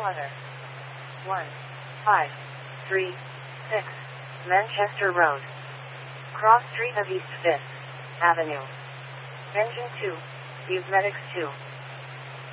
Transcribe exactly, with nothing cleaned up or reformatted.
Water. one five three six Manchester Road. Cross Street of East fifth Avenue. Engine two. Use Medics two.